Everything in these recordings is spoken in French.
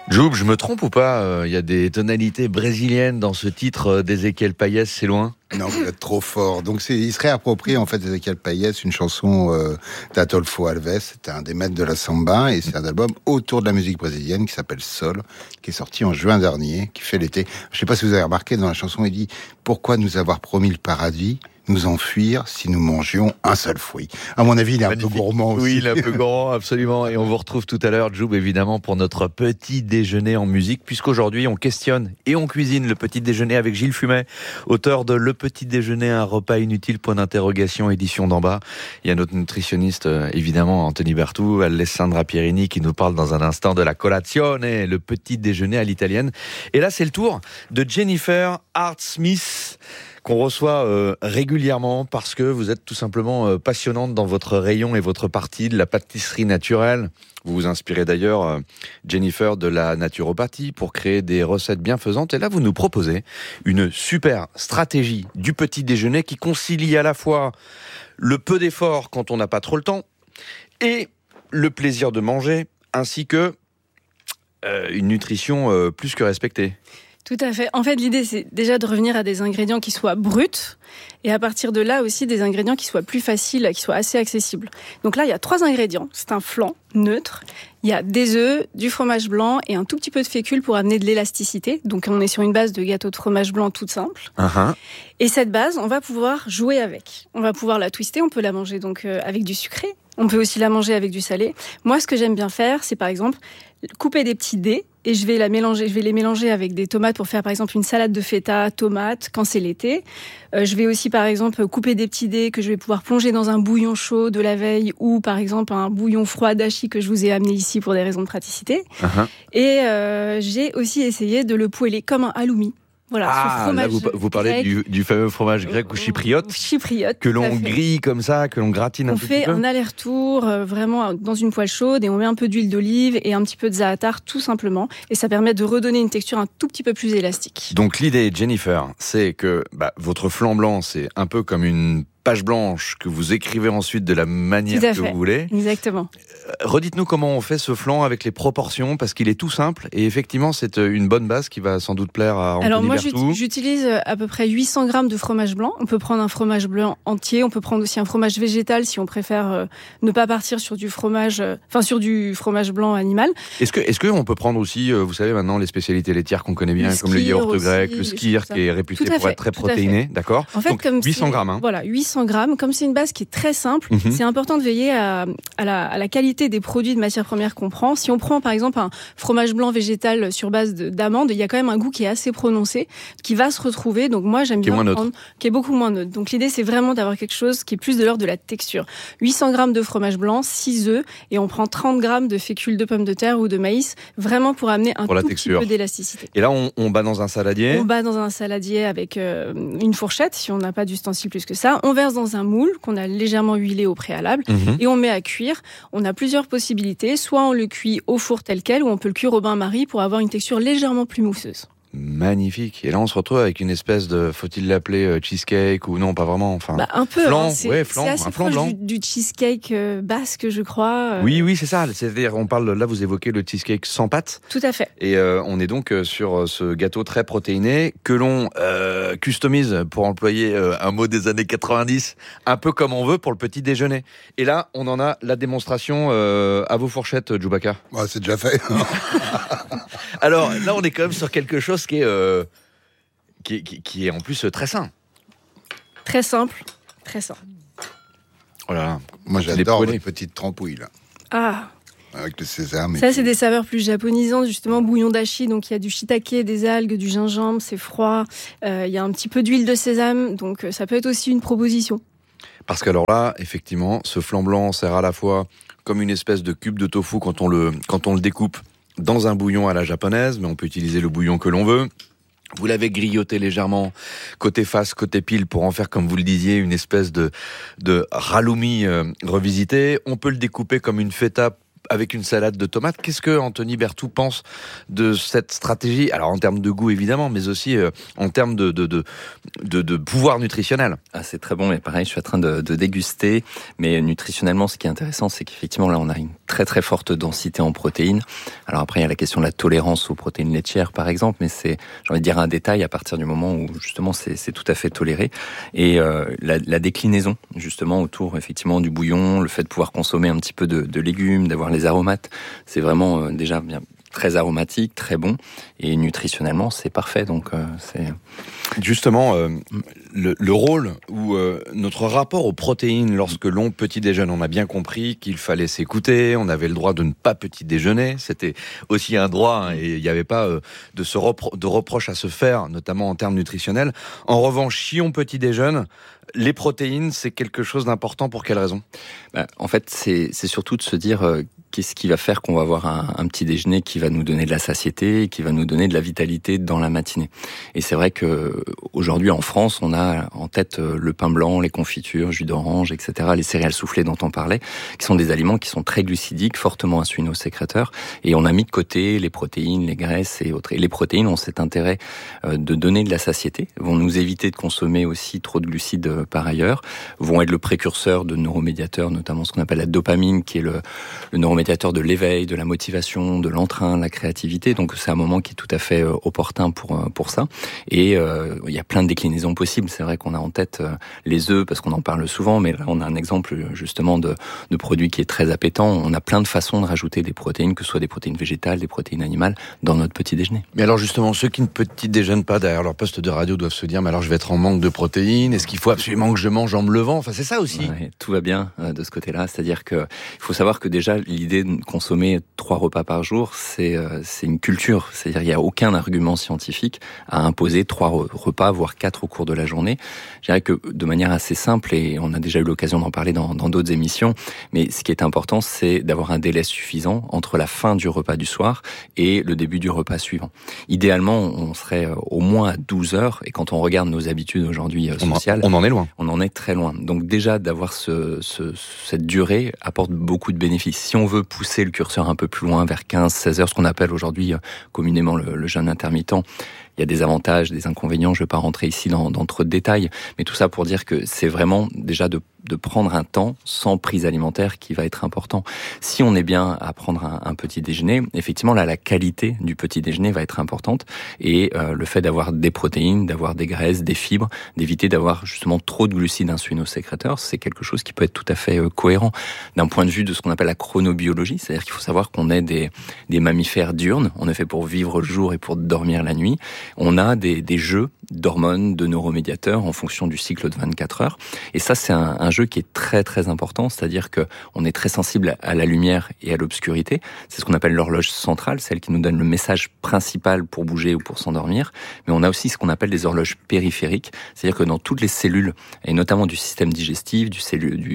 Joub, je me trompe ou pas? Il y a des tonalités brésiliennes dans ce titre d'Ezequiel Payés, c'est loin? Non, vous êtes trop fort. Donc il serait approprié en fait d'Ezequiel Payés, une chanson d'Adolfo Alves. C'était un des maîtres de la samba et c'est un album autour de la musique brésilienne qui s'appelle Sol, qui est sorti en juin dernier, qui fait l'été. Je sais pas si vous avez remarqué dans la chanson, il dit pourquoi nous avoir promis le paradis, nous enfuir si nous mangions un seul fruit. À mon avis, il est Magnifique. Un peu gourmand aussi. Oui, il est un peu gourmand, absolument. Et on vous retrouve tout à l'heure, Joub, évidemment, pour notre petit déjeuner en musique, puisqu'aujourd'hui, on questionne et on cuisine le petit déjeuner avec Gilles Fumet, auteur de Le petit déjeuner, un repas inutile, point d'interrogation, édition d'en bas. Il y a notre nutritionniste, évidemment, Anthony Bertou, Alessandra Pierini, qui nous parle dans un instant de la colazione, le petit déjeuner à l'italienne. Et là, c'est le tour de Jennifer Hart-Smith, qu'on reçoit régulièrement parce que vous êtes tout simplement passionnante dans votre rayon et votre partie de la pâtisserie naturelle. Vous vous inspirez d'ailleurs, Jennifer, de la naturopathie pour créer des recettes bienfaisantes. Et là, vous nous proposez une super stratégie du petit déjeuner qui concilie à la fois le peu d'effort quand on n'a pas trop le temps et le plaisir de manger, ainsi que une nutrition plus que respectée. Tout à fait. En fait, l'idée, c'est déjà de revenir à des ingrédients qui soient bruts et à partir de là aussi des ingrédients qui soient plus faciles, qui soient assez accessibles. Donc là, il y a 3 ingrédients. C'est un flan neutre. Il y a des œufs, du fromage blanc et un tout petit peu de fécule pour amener de l'élasticité. Donc on est sur une base de gâteau de fromage blanc toute simple. Uh-huh. Et cette base, on va pouvoir jouer avec. On va pouvoir la twister. On peut la manger donc avec du sucré. On peut aussi la manger avec du salé. Moi, ce que j'aime bien faire, c'est par exemple couper des petits dés et je vais les mélanger avec des tomates pour faire par exemple une salade de feta, tomates, quand c'est l'été. Je vais aussi par exemple couper des petits dés que je vais pouvoir plonger dans un bouillon chaud de la veille ou par exemple un bouillon froid d'achi que je vous ai amené ici pour des raisons de praticité. Uh-huh. Et j'ai aussi essayé de le poêler comme un halloumi. Voilà, ce fromage là vous parlez du fameux fromage grec ou chypriote que l'on grille comme ça, que l'on gratine un petit peu. On fait un aller-retour vraiment dans une poêle chaude et on met un peu d'huile d'olive et un petit peu de za'atar tout simplement et ça permet de redonner une texture un tout petit peu plus élastique. Donc l'idée, Jennifer, c'est que votre flan blanc, c'est un peu comme une page blanche que vous écrivez ensuite de la manière que vous voulez. Exactement. Redites-nous comment on fait ce flan avec les proportions, parce qu'il est tout simple et effectivement c'est une bonne base qui va sans doute plaire à Anthony Bertou. Alors moi j'utilise à peu près 800 grammes de fromage blanc. On peut prendre un fromage blanc entier, on peut prendre aussi un fromage végétal si on préfère ne pas partir sur du fromage blanc animal. Est-ce que on peut prendre aussi, vous savez maintenant les spécialités laitières qu'on connaît bien, comme le yaourt grec, le skyr qui est réputé pour être très protéiné, d'accord? En fait, donc, comme 800 grammes. Voilà, 800 grammes. Comme c'est une base qui est très simple, c'est important de veiller à la qualité des produits de matières premières qu'on prend. Si on prend par exemple un fromage blanc végétal sur base d'amandes, il y a quand même un goût qui est assez prononcé, qui va se retrouver. Donc moi j'aime bien prendre, qui est beaucoup moins neutre. Donc l'idée c'est vraiment d'avoir quelque chose qui est plus de l'ordre de la texture. 800 grammes de fromage blanc, 6 œufs et on prend 30 grammes de fécule de pommes de terre ou de maïs, vraiment pour amener un tout petit peu d'élasticité. Et là on bat dans un saladier. On bat dans un saladier avec une fourchette si on n'a pas d'ustensile plus que ça. On verse dans un moule qu'on a légèrement huilé au préalable et on met à cuire. On a plusieurs possibilités. Soit on le cuit au four tel quel ou on peut le cuire au bain-marie pour avoir une texture légèrement plus mousseuse. Magnifique. Et là, on se retrouve avec une espèce de, faut-il l'appeler cheesecake ou non, pas vraiment. Enfin, un peu. Flan, c'est assez un flan proche blanc. Du cheesecake basque, je crois. Oui, c'est ça. C'est-à-dire, on parle là, vous évoquez le cheesecake sans pâte. Tout à fait. Et on est donc sur ce gâteau très protéiné que l'on customise, pour employer un mot des années 90, un peu comme on veut pour le petit déjeuner. Et là, on en a la démonstration à vos fourchettes, Djoubaka. Ouais, c'est déjà fait. Alors là, on est quand même sur quelque chose qui est en plus très sain. Très simple, très sain. Oh là là. Moi, j'adore les petites trempouilles, là. Ah. Avec le sésame. Ça, c'est des saveurs plus japonisantes, justement, bouillon d'achi. Donc, il y a du shiitake, des algues, du gingembre, c'est froid. Il y a un petit peu d'huile de sésame. Donc, ça peut être aussi une proposition. Parce qu'alors là, effectivement, ce flan blanc sert à la fois comme une espèce de cube de tofu quand on le découpe dans un bouillon à la japonaise, mais on peut utiliser le bouillon que l'on veut. Vous l'avez grillotté légèrement, côté face, côté pile, pour en faire, comme vous le disiez, une espèce de halloumi revisité. On peut le découper comme une feta avec une salade de tomates. Qu'est-ce que Anthony Berthoud pense de cette stratégie? Alors en termes de goût évidemment, mais aussi en termes de pouvoir nutritionnel. Ah, c'est très bon, et pareil, je suis en train de déguster. Mais nutritionnellement, ce qui est intéressant, c'est qu'effectivement, là, on a une très très forte densité en protéines. Alors après, il y a la question de la tolérance aux protéines laitières, par exemple, mais c'est, j'ai envie de dire, un détail à partir du moment où justement c'est tout à fait toléré. Et la déclinaison, justement, autour effectivement du bouillon, le fait de pouvoir consommer un petit peu de légumes, d'avoir les aromates, c'est vraiment déjà bien très aromatique, très bon, et nutritionnellement c'est parfait. Donc c'est justement le rôle ou notre rapport aux protéines lorsque l'on petit déjeune. On a bien compris qu'il fallait s'écouter, on avait le droit de ne pas petit déjeuner, c'était aussi un droit, et il n'y avait pas de reproche à se faire, notamment en termes nutritionnels. En revanche, si on petit déjeune, les protéines, c'est quelque chose d'important. Pour quelle raison? En fait, c'est surtout de se dire qu'est-ce qui va faire qu'on va avoir un petit déjeuner qui va nous donner de la satiété, qui va nous donner de la vitalité dans la matinée. Et c'est vrai que aujourd'hui en France, on a en tête le pain blanc, les confitures, jus d'orange, etc., les céréales soufflées dont on parlait, qui sont des aliments qui sont très glucidiques, fortement insulino-sécréteurs. Et on a mis de côté les protéines, les graisses et autres. Et les protéines ont cet intérêt de donner de la satiété, vont nous éviter de consommer aussi trop de glucides par ailleurs, vont être le précurseur de neuromédiateurs, notamment ce qu'on appelle la dopamine, qui est le neuromédiateur de l'éveil, de la motivation, de l'entrain, de la créativité. Donc c'est un moment qui est tout à fait opportun pour ça. Et il y a plein de déclinaisons possibles. C'est vrai qu'on a en tête les œufs, parce qu'on en parle souvent, mais là on a un exemple justement de produit qui est très appétant. On a plein de façons de rajouter des protéines, que ce soit des protéines végétales, des protéines animales, dans notre petit déjeuner. Mais alors justement, ceux qui ne petit déjeunent pas derrière leur poste de radio doivent se dire, mais alors je vais être en manque de protéines, est-ce qu'il faut absolument que je mange en me levant? Enfin c'est ça aussi. Ouais, tout va bien de ce côté-là, c'est-à-dire que il faut savoir que déjà l'idée de consommer 3 repas par jour, c'est une culture, c'est-à-dire il n'y a aucun argument scientifique à imposer 3 repas, voire 4 au cours de la journée. Je dirais que de manière assez simple, et on a déjà eu l'occasion d'en parler dans d'autres émissions, mais ce qui est important, c'est d'avoir un délai suffisant entre la fin du repas du soir et le début du repas suivant. Idéalement, on serait au moins à 12 heures, et quand on regarde nos habitudes aujourd'hui sociales, on en est loin. On en est très loin. Donc déjà, d'avoir cette durée apporte beaucoup de bénéfices. Si on veut pousser le curseur un peu plus loin, vers 15-16 heures, ce qu'on appelle aujourd'hui communément le jeûne intermittent, il y a des avantages, des inconvénients, je ne vais pas rentrer ici dans trop de détails, mais tout ça pour dire que c'est vraiment déjà de prendre un temps sans prise alimentaire qui va être important. Si on est bien à prendre un petit déjeuner, effectivement là la qualité du petit déjeuner va être importante, et le fait d'avoir des protéines, d'avoir des graisses, des fibres, d'éviter d'avoir justement trop de glucides insulino-sécréteurs, c'est quelque chose qui peut être tout à fait cohérent d'un point de vue de ce qu'on appelle la chronobiologie, c'est-à-dire qu'il faut savoir qu'on est des mammifères diurnes, on est fait pour vivre le jour et pour dormir la nuit. On a des jeux d'hormones, de neuromédiateurs en fonction du cycle de 24 heures. Et ça, c'est un jeu qui est très très important, c'est-à-dire que on est très sensible à la lumière et à l'obscurité. C'est ce qu'on appelle l'horloge centrale, celle qui nous donne le message principal pour bouger ou pour s'endormir. Mais on a aussi ce qu'on appelle des horloges périphériques, c'est-à-dire que dans toutes les cellules, et notamment du système digestif, du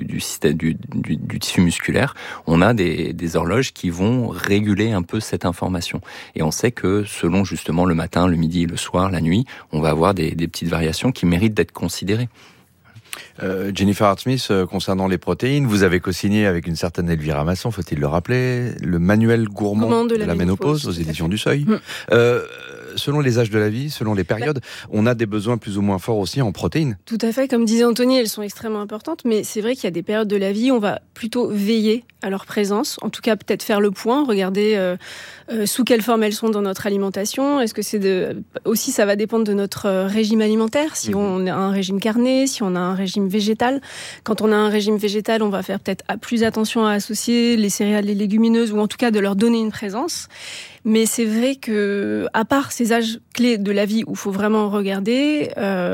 tissu musculaire, on a des horloges qui vont réguler un peu cette information. Et on sait que selon justement le matin, le midi, le soir, la nuit, on va avoir des petites variations qui méritent d'être considérées. Jennifer Hart-Smith, concernant les protéines, vous avez co-signé avec une certaine Elvira Masson, faut-il le rappeler, le manuel gourmand de la ménopause aux éditions du Seuil. Selon les âges de la vie, selon les périodes, on a des besoins plus ou moins forts aussi en protéines. Tout à fait, comme disait Anthony, elles sont extrêmement importantes, mais c'est vrai qu'il y a des périodes de la vie où on va plutôt veiller à leur présence, en tout cas peut-être faire le point, regarder sous quelle forme elles sont dans notre alimentation. Est-ce que aussi ça va dépendre de notre régime alimentaire, si on a un régime carné, si on a un régime végétal. Quand on a un régime végétal, on va faire peut-être plus attention à associer les céréales, les légumineuses, ou en tout cas de leur donner une présence. Mais c'est vrai que, à part ces âges clés de la vie où il faut vraiment regarder,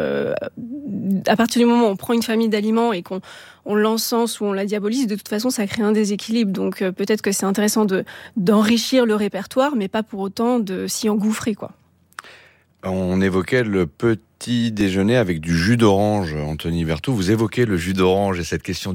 à partir du moment où on prend une famille d'aliments et qu'on l'encense ou on la diabolise, de toute façon, ça crée un déséquilibre. Donc peut-être que c'est intéressant d'enrichir le répertoire, mais pas pour autant de s'y engouffrer, quoi. On évoquait le petit déjeuner avec du jus d'orange. Anthony Berthoud, vous évoquez le jus d'orange et cette question